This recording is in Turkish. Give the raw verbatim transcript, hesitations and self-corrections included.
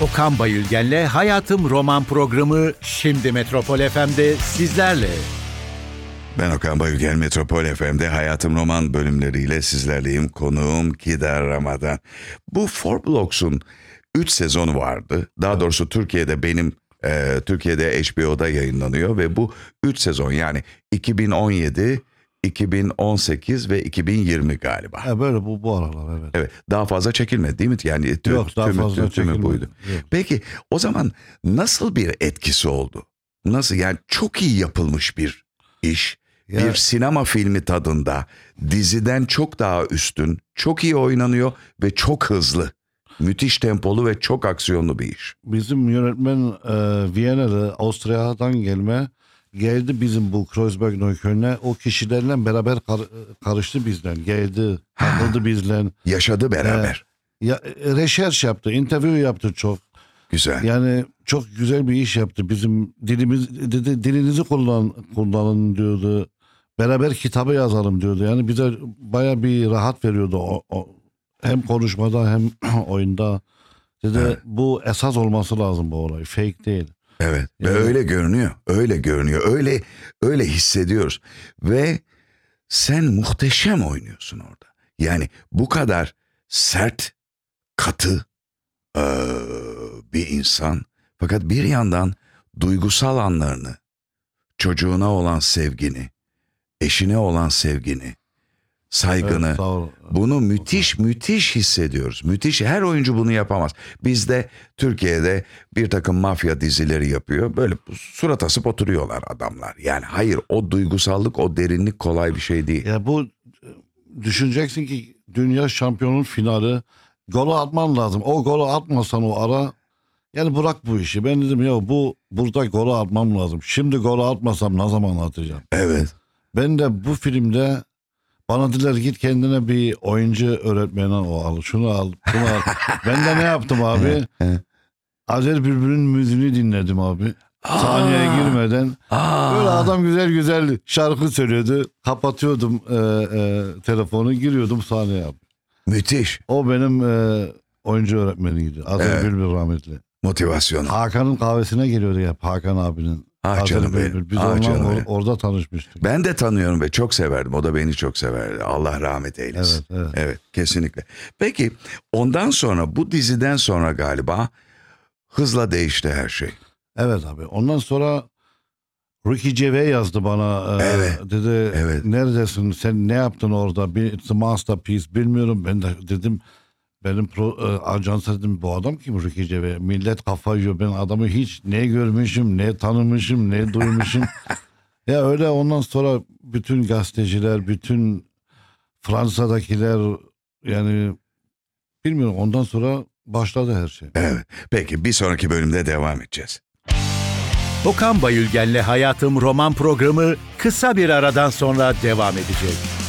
Okan Bayülgen'le Hayatım Roman programı şimdi Metropol F M'de sizlerle. Ben Okan Bayülgen, Metropol F M'de Hayatım Roman bölümleriyle sizlerleyim. Konuğum Kidar Ramadan. Bu Four Blocks'un üç sezonu vardı. Daha doğrusu Türkiye'de benim, e, Türkiye'de H B O'da yayınlanıyor ve bu üç sezon yani iki bin on yedi, iki bin on sekiz ve iki bin yirmi galiba. Ha, böyle bu bu aralar evet. Evet, daha fazla çekilmedi değil mi? Yani tüm, Yok, daha tümü, fazla tüm, tümü çekilmedi. buydu. Yok. Peki o zaman nasıl bir etkisi oldu? Nasıl, yani çok iyi yapılmış bir iş. Ya- Bir sinema filmi tadında, diziden çok daha üstün, çok iyi oynanıyor ve çok hızlı. Müthiş tempolu ve çok aksiyonlu bir iş. Bizim yönetmen e, Viyana'lı, Avusturya'dan gelme geldi bizim bu Kreuzberg Neukölln'e. O kişilerle beraber kar- karıştı bizden. Geldi, takıldı bizle. Yaşadı beraber. Ya, e, research yaptı, interview yaptı çok. Güzel. Yani çok güzel bir iş yaptı. Bizim dilimiz dedi, dilinizi kullan kullanın diyordu. Beraber kitabı yazalım diyordu. Yani bize baya bir rahat veriyordu o, o. Hem konuşmada hem oyunda. Dedi Evet. bu esas olması lazım bu olay. Fake değil. Evet. Ve Yani- öyle görünüyor. Öyle görünüyor. Öyle öyle hissediyoruz. Ve sen muhteşem oynuyorsun orada. Yani bu kadar sert, katı eee, bir insan. Fakat bir yandan duygusal anlarını, çocuğuna olan sevgini, eşine olan sevgini, saygını, Evet, sağ ol. bunu müthiş müthiş hissediyoruz. Müthiş. Her oyuncu bunu yapamaz. Bizde Türkiye'de bir takım mafya dizileri yapıyor. Böyle surat asıp oturuyorlar adamlar. Yani hayır, o duygusallık, o derinlik kolay bir şey değil. Ya bu düşüneceksin ki dünya şampiyonun finali, golü atman lazım. O golü atmasan o ara, yani bırak bu işi. Ben dedim ya bu burada golü atmam lazım. Şimdi golü atmasam ne zaman atacağım? Evet. Ben de bu filmde bana dediler git kendine bir oyuncu öğretmeni o al. Şunu al, bunu al. Ben de ne yaptım abi? Azer Bülbül'ün müziğini dinledim abi. Sahneye girmeden. Aa, Böyle adam güzel güzel şarkı söylüyordu. Kapatıyordum e, e, telefonu, giriyordum sahneye abi. müthiş O benim e, oyuncu öğretmeniydi. Azer Evet. Bülbül rahmetli. motivasyon. Hakan'ın kahvesine geliyordu ya, Hakan abinin. Ah Azer canım Bülbül. benim. Biz Ah onunla canım or- benim. orada tanışmıştık. Ben de tanıyorum ve çok severdim. O da beni çok severdi. Allah rahmet eylesin. Evet, evet. Evet, kesinlikle. Peki ondan sonra, bu diziden sonra galiba hızla değişti her şey. Evet abi. Ondan sonra Ricky Gervais yazdı bana. e, Evet, Dedi evet. neredesin? Sen ne yaptın orada? Bir, it's a masterpiece. Bilmiyorum. Ben de dedim benim pro, e, ajansa dedim bu adam kim Ricky Gervais? Millet kafa yiyor. Ben adamı hiç ne görmüşüm, ne tanımışım, ne duymuşum. Ya öyle, ondan sonra bütün gazeteciler, bütün Fransa'dakiler, yani bilmiyorum, ondan sonra başladı her şey. Evet. Peki bir sonraki bölümde devam edeceğiz. Okan Bayülgen'le Hayatım Roman programı kısa bir aradan sonra devam edecek.